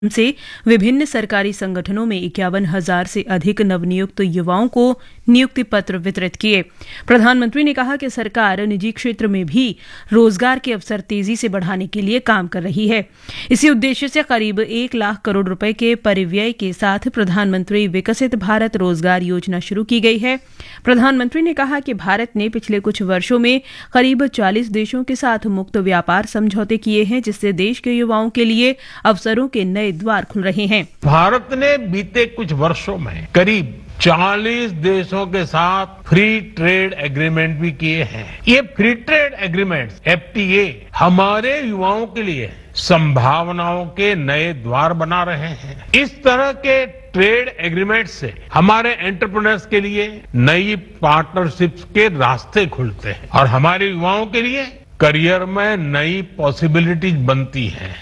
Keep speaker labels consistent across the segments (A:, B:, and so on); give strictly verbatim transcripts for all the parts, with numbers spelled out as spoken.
A: से विभिन्न सरकारी संगठनों में इक्यावन हजार से अधिक नवनियुक्त युवाओं को नियुक्ति पत्र वितरित किए। प्रधानमंत्री ने कहा कि सरकार निजी क्षेत्र में भी रोजगार के अवसर तेजी से बढ़ाने के लिए काम कर रही है। इसी उद्देश्य से करीब एक लाख करोड़ रुपए के परिव्यय के साथ प्रधानमंत्री विकसित भारत रोजगार योजना शुरू की गई है। प्रधानमंत्री ने कहा कि भारत ने पिछले कुछ वर्षों में करीब चालीस देशों के साथ मुक्त व्यापार समझौते किए हैं, जिससे देश के युवाओं के लिए अवसरों के नए द्वार खुल रहे हैं।
B: भारत ने बीते कुछ वर्षों में करीब चालीस देशों के साथ फ्री ट्रेड एग्रीमेंट भी किए हैं। ये free trade agreement F T A हमारे युवाओं के लिए संभावनाओं के नए द्वार बना रहे हैं। इस तरह के ट्रेड एग्रीमेंट से हमारे एंटरप्रेन्योर्स के लिए नई पार्टनरशिप्स के रास्ते खुलते हैं और हमारे युवाओं के लिए करियर में नई पॉसिबिलिटीज बनती हैं।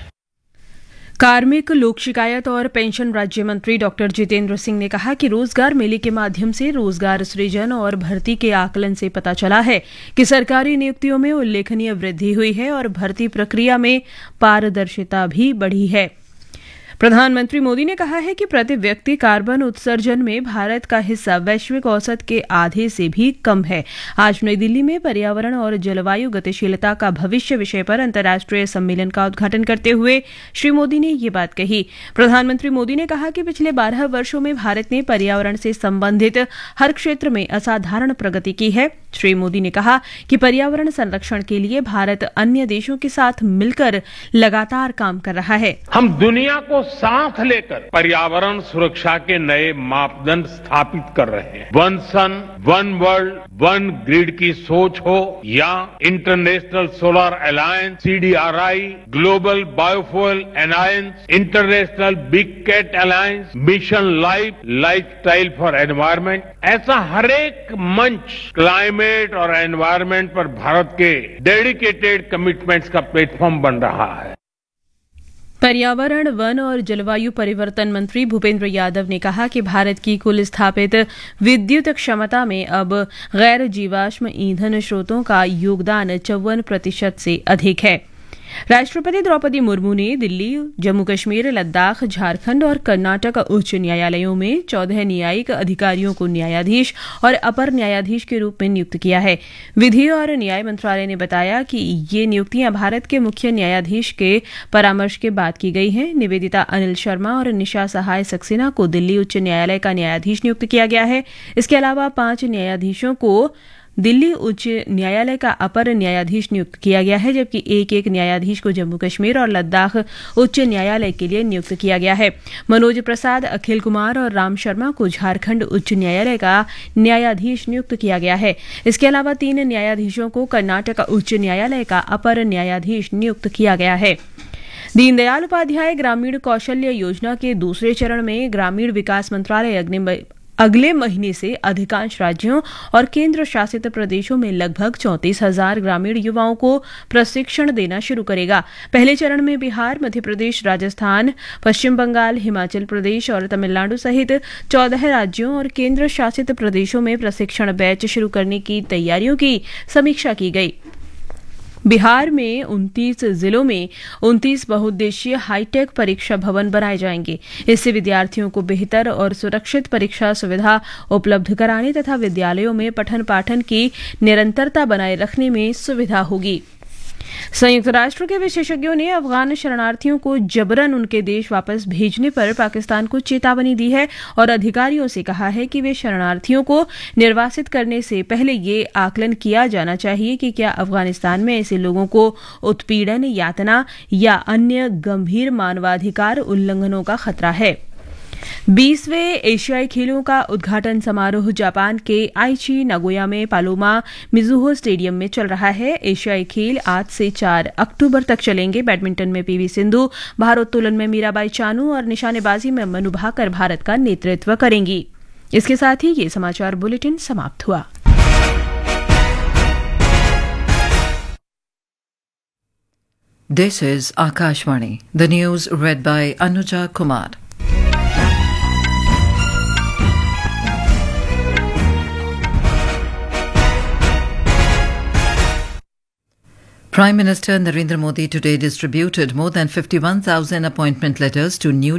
A: कार्मिक, लोक शिकायत और पेंशन राज्य मंत्री डॉक्टर जितेंद्र सिंह ने कहा कि रोजगार मेले के माध्यम से रोजगार सृजन और भर्ती के आकलन से पता चला है कि सरकारी नियुक्तियों में उल्लेखनीय वृद्धि हुई है और भर्ती प्रक्रिया में पारदर्शिता भी बढ़ी है। प्रधानमंत्री मोदी ने कहा है कि प्रति व्यक्ति कार्बन उत्सर्जन में भारत का हिस्सा वैश्विक औसत के आधे से भी कम है। आज नई दिल्ली में पर्यावरण और जलवायु गतिशीलता का भविष्य विषय पर अंतर्राष्ट्रीय सम्मेलन का उद्घाटन करते हुए श्री मोदी ने ये बात कही। प्रधानमंत्री मोदी ने कहा कि पिछले बारह वर्षों में भारत ने पर्यावरण से संबंधित हर क्षेत्र में असाधारण प्रगति की है। श्री मोदी ने कहा कि पर्यावरण संरक्षण के लिए भारत अन्य देशों के साथ मिलकर लगातार काम कर रहा है।
B: हम दुनिया को साथ लेकर पर्यावरण सुरक्षा के नए मापदंड स्थापित कर रहे हैं। वन सन, वन वर्ल्ड, वन ग्रिड की सोच हो या international solar alliance, C D R I, global biofuel alliance, international big cat alliance, mission life, lifestyle for environment, ऐसा हर एक मंच क्लाइमेट और एनवायरमेंट पर भारत के डेडिकेटेड कमिटमेंट्स का प्लेटफॉर्म बन रहा है।
A: पर्यावरण, वन और जलवायु परिवर्तन मंत्री भूपेंद्र यादव ने कहा कि भारत की कुल स्थापित विद्युत क्षमता में अब गैर जीवाश्म ईंधन स्रोतों का योगदान चौवन प्रतिशत से अधिक है। राष्ट्रपति द्रौपदी मुर्मू ने दिल्ली, जम्मू कश्मीर, लद्दाख, झारखंड और कर्नाटक उच्च न्यायालयों में चौदह न्यायिक अधिकारियों को न्यायाधीश और अपर न्यायाधीश के रूप में नियुक्त किया है। विधि और न्याय मंत्रालय ने बताया कि ये नियुक्तियां भारत के मुख्य न्यायाधीश के परामर्श के बाद की गई हैं। निवेदिता अनिल शर्मा और निशा सहाय सक्सेना को दिल्ली उच्च न्यायालय का न्यायाधीश नियुक्त किया गया है। इसके अलावा पांच न्यायाधीशों को दिल्ली उच्च न्यायालय का अपर न्यायाधीश नियुक्त किया गया है, जबकि एक एक न्यायाधीश को जम्मू कश्मीर और लद्दाख उच्च न्यायालय के लिए नियुक्त किया गया है। मनोज प्रसाद, अखिल कुमार और राम शर्मा को झारखंड उच्च न्यायालय का न्यायाधीश नियुक्त किया गया है। इसके अलावा तीन न्यायाधीशों को कर्नाटक उच्च न्यायालय का अपर न्यायाधीश नियुक्त किया गया है। दीनदयाल उपाध्याय ग्रामीण कौशल्य योजना के दूसरे चरण में ग्रामीण विकास मंत्रालय अग्नि अगले महीने से अधिकांश राज्यों और केंद्र शासित प्रदेशों में लगभग चौंतीस हजार ग्रामीण युवाओं को प्रशिक्षण देना शुरू करेगा। पहले चरण में बिहार, मध्य प्रदेश, राजस्थान, पश्चिम बंगाल, हिमाचल प्रदेश और तमिलनाडु सहित चौदह राज्यों और केंद्र शासित प्रदेशों में प्रशिक्षण बैच शुरू करने की तैयारियों की समीक्षा की गई। बिहार में उनतीस जिलों में उनतीस बहुउद्देशीय हाईटेक परीक्षा भवन बनाए जाएंगे। इससे विद्यार्थियों को बेहतर और सुरक्षित परीक्षा सुविधा उपलब्ध कराने तथा विद्यालयों में पठन पाठन की निरंतरता बनाए रखने में सुविधा होगी। संयुक्त राष्ट्र के विशेषज्ञों ने अफगान शरणार्थियों को जबरन उनके देश वापस भेजने पर पाकिस्तान को चेतावनी दी है और अधिकारियों से कहा है कि वे शरणार्थियों को निर्वासित करने से पहले ये आकलन किया जाना चाहिए कि क्या अफगानिस्तान में ऐसे लोगों को उत्पीड़न, यातना या अन्य गंभीर मानवाधिकार उल्लंघनों का खतरा है। बीसवें एशियाई खेलों का उद्घाटन समारोह जापान के आईची नागोया में पालोमा मिजुहो स्टेडियम में चल रहा है। एशियाई खेल आज से चार अक्टूबर तक चलेंगे। बैडमिंटन में पीवी सिंधु, भारोत्तोलन में मीराबाई चानू और निशानेबाजी में मनु भाकर भारत का नेतृत्व करेंगी। इसके साथ ही ये समाचार बुलेटिन समाप्त हुआ।
C: This is Akashvani. The news read by Anuja Kumar. Prime Minister Narendra Modi today distributed more than fifty-one thousand appointment letters to new